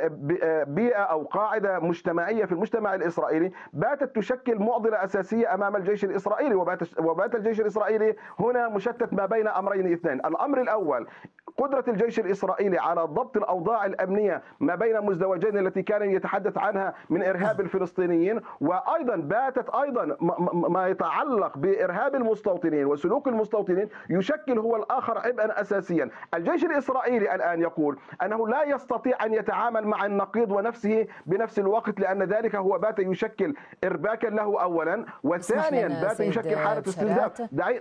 بيئة أو قاعدة مجتمعية في المجتمع الإسرائيلي باتت تشكل معضلة أساسية أمام الجيش الإسرائيلي. وبات, وبات الجيش الإسرائيلي هنا مشتت ما بين أمرين اثنين. الأمر الأول قدرة الجيش الإسرائيلي على ضبط الأوضاع الأمنية ما بين المزدوجين التي كان يتحدث عنها من إرهاب الفلسطينيين، وأيضا باتت أيضا ما يتعلق بإرهاب المستوطنين وسلوك المستوطنين يشكل هو الآخر عبئا أساسيا. الجيش الإسرائيلي الآن يقول أنه لا يستطيع أن يتعامل مع النقيض ونفسه بنفس الوقت، لأن ذلك هو بات يشكل إرباكا له أولا، وثانيا بات يشكل حالة استنزاف. دعي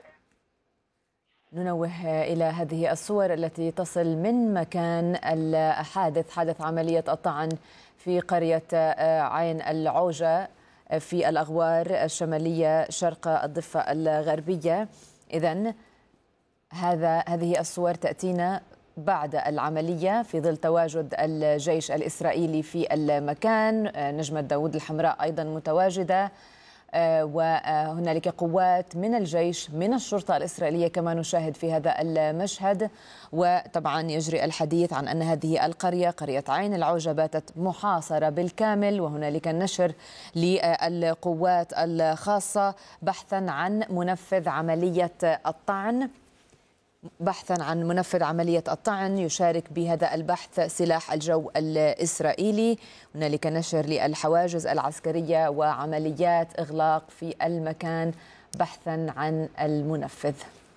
ننوه إلى هذه الصور التي تصل من مكان الحادث، حادث عملية الطعن في قرية عين العوجة في الأغوار الشمالية شرق الضفة الغربية. إذن هذا هذه الصور تأتينا بعد العملية في ظل تواجد الجيش الإسرائيلي في المكان. نجمة داود الحمراء أيضا متواجدة، وهنالك قوات من الجيش من الشرطة الإسرائيلية كما نشاهد في هذا المشهد. وطبعا يجري الحديث عن أن هذه القرية قرية عين العوجة باتت محاصرة بالكامل، وهنالك النشر للقوات الخاصة بحثا عن منفذ عملية الطعن بحثا عن منفذ عملية الطعن يشارك بهذا البحث سلاح الجو الإسرائيلي. هنالك نشر للحواجز العسكرية وعمليات إغلاق في المكان بحثا عن المنفذ.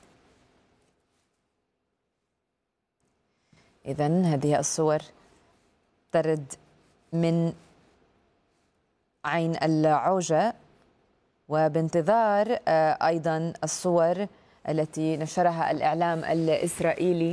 إذن هذه الصور ترد من عين العوجة، وبانتظار أيضا الصور التي نشرها الإعلام الإسرائيلي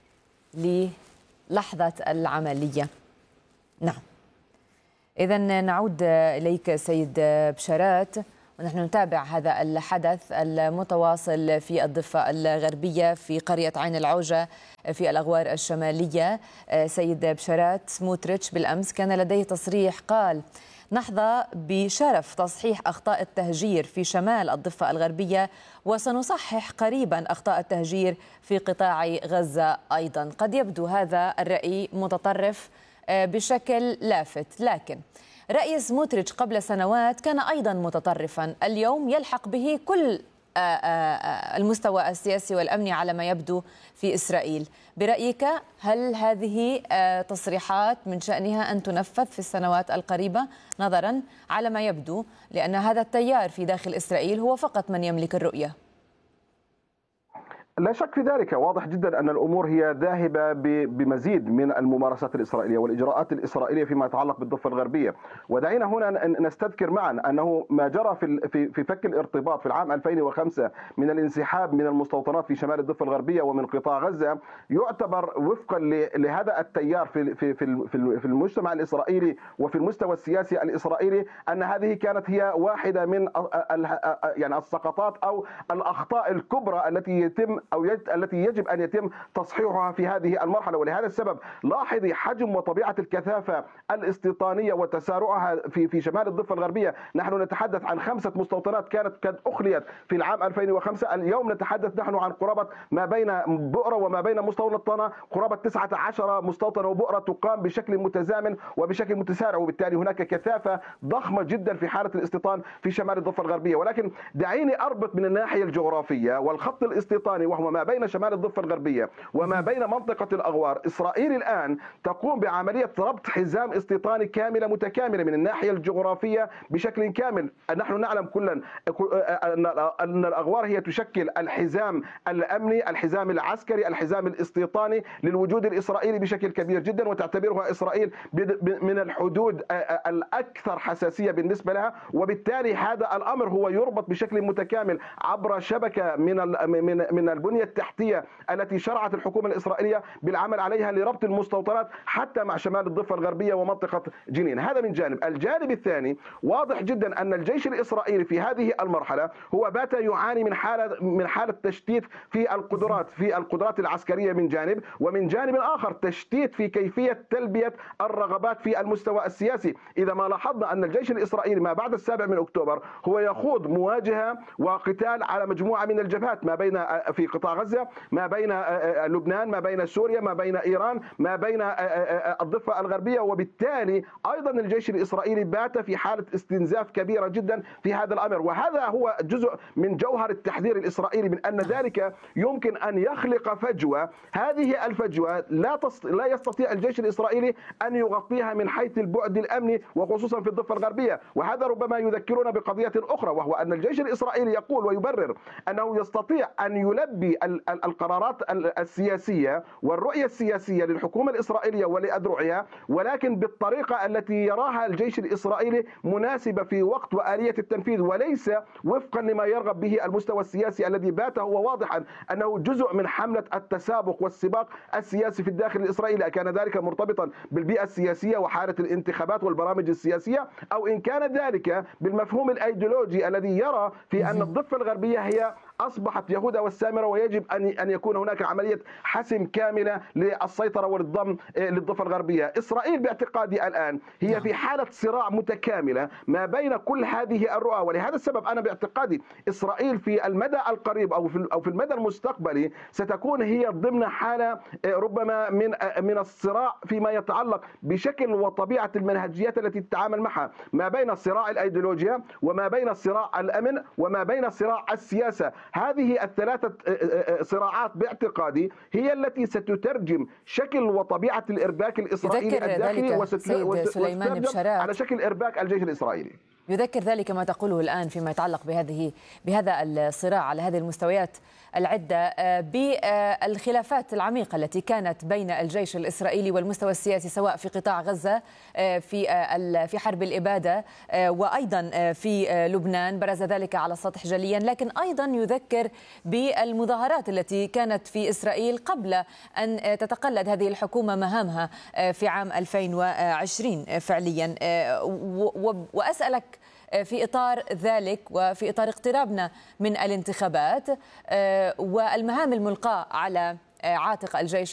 للحظة العملية. نعم، إذن نعود إليك سيد بشارات، ونحن نتابع هذا الحدث المتواصل في الضفة الغربية في قرية عين العوجة في الأغوار الشمالية. سيد بشارات، سموتريتش بالأمس كان لديه تصريح قال: نحظى بشرف تصحيح أخطاء التهجير في شمال الضفة الغربية، وسنصحح قريبا أخطاء التهجير في قطاع غزة أيضا. قد يبدو هذا الرأي متطرف بشكل لافت، لكن رأي سموتريتش قبل سنوات كان أيضا متطرفا، اليوم يلحق به كل المستوى السياسي والأمني على ما يبدو في إسرائيل. برأيك هل هذه تصريحات من شأنها أن تنفذ في السنوات القريبة، نظرا على ما يبدو لأن هذا التيار في داخل إسرائيل هو فقط من يملك الرؤية؟ لا شك في ذلك، واضح جدا أن الأمور هي ذاهبة بمزيد من الممارسات الإسرائيلية والإجراءات الإسرائيلية فيما يتعلق بالضفة الغربية. ودعينا هنا نستذكر معا أنه ما جرى في في فك الارتباط في العام ألفين وخمسة من الانسحاب من المستوطنات في شمال الضفة الغربية ومن قطاع غزة يعتبر وفقا لهذا التيار في في في المجتمع الإسرائيلي وفي المستوى السياسي الإسرائيلي أن هذه كانت هي واحدة من يعني السقطات أو الأخطاء الكبرى التي يتم أو يجب التي يجب أن يتم تصحيحها في هذه المرحلة. ولهذا السبب لاحظي حجم وطبيعة الكثافة الاستيطانية وتسارعها في في شمال الضفة الغربية. نحن نتحدث عن خمسة مستوطنات كانت قد أخليت في العام ألفين وخمسة، اليوم نتحدث نحن عن قرابة ما بين بؤرة وما بين مستوطنة قرابة تسعة عشر مستوطنة وبؤرة تقام بشكل متزامن وبشكل متسارع، وبالتالي هناك كثافة ضخمة جدا في حالة الاستيطان في شمال الضفة الغربية. ولكن دعيني أربط من الناحية الجغرافية والخط الاستيطاني وهو ما بين شمال الضفة الغربية وما بين منطقة الأغوار. إسرائيل الآن تقوم بعملية ربط حزام استيطاني كاملة متكاملة من الناحية الجغرافية بشكل كامل. نحن نعلم كلا أن الأغوار هي تشكل الحزام الأمني، الحزام العسكري، الحزام الاستيطاني للوجود الإسرائيلي بشكل كبير جدا، وتعتبرها إسرائيل من الحدود الأكثر حساسية بالنسبة لها. وبالتالي هذا الأمر هو يربط بشكل متكامل عبر شبكة من من من البنية التحتية التي شرعت الحكومة الإسرائيلية بالعمل عليها لربط المستوطنات حتى مع شمال الضفة الغربية ومنطقة جنين. هذا من جانب. الجانب الثاني واضح جدا أن الجيش الإسرائيلي في هذه المرحلة هو بات يعاني من حالة من حالة تشتيت في القدرات في القدرات العسكرية من جانب، ومن جانب آخر تشتيت في كيفية تلبية الرغبات في المستوى السياسي. إذا ما لاحظنا أن الجيش الإسرائيلي ما بعد السابع من أكتوبر هو يخوض مواجهة وقتال على مجموعة من الجبهات، ما بين في قطاع غزة، ما بين لبنان، ما بين سوريا، ما بين إيران، ما بين الضفة الغربية. وبالتالي أيضا الجيش الإسرائيلي بات في حالة استنزاف كبيرة جدا في هذا الأمر، وهذا هو جزء من جوهر التحذير الإسرائيلي من أن ذلك يمكن أن يخلق فجوة. هذه الفجوة لا لا يستطيع الجيش الإسرائيلي أن يغطيها من حيث البعد الأمني وخصوصا في الضفة الغربية. وهذا ربما يذكرنا بقضية أخرى، وهو أن الجيش الإسرائيلي يقول ويبرر أنه يستطيع أن يلبي القرارات السياسية والرؤية السياسية للحكومة الإسرائيلية ولأذرعها، ولكن بالطريقة التي يراها الجيش الإسرائيلي مناسبة في وقت وآلية التنفيذ، وليس وفقا لما يرغب به المستوى السياسي الذي بات هو واضحا أنه جزء من حملة التسابق والسباق السياسي في الداخل الإسرائيلي، كان ذلك مرتبطا بالبيئة السياسية وحالة الانتخابات والبرامج السياسية، أو إن كان ذلك بالمفهوم الأيديولوجي الذي يرى في أن الضفة الغربية هي أصبحت يهوذا والسامرة، ويجب أن أن يكون هناك عملية حسم كاملة للسيطرة والضم للضفة الغربية. إسرائيل باعتقادي الآن هي في حالة صراع متكاملة ما بين كل هذه الرؤى، ولهذا السبب أنا باعتقادي إسرائيل في المدى القريب أو في أو في المدى المستقبلي ستكون هي ضمن حالة ربما من من الصراع فيما يتعلق بشكل وطبيعة المنهجيات التي تتعامل معها، ما بين صراع الأيديولوجيا وما بين صراع الأمن وما بين صراع السياسة. هذه الثلاثة صراعات باعتقادي هي التي ستترجم شكل وطبيعة الإرباك الإسرائيلي الداخلي وستترجم على شكل إرباك الجيش الإسرائيلي. يذكر ذلك ما تقوله الآن فيما يتعلق بهذه بهذا الصراع على هذه المستويات العدة، بالخلافات العميقة التي كانت بين الجيش الإسرائيلي والمستوى السياسي، سواء في قطاع غزة في في حرب الإبادة وأيضا في لبنان، برز ذلك على السطح جليا، لكن أيضا يذكر بالمظاهرات التي كانت في إسرائيل قبل أن تتقلد هذه الحكومة مهامها في عام ألفين وعشرين فعليا. وأسألك في إطار ذلك وفي إطار اقترابنا من الانتخابات والمهام الملقاة على عاتق الجيش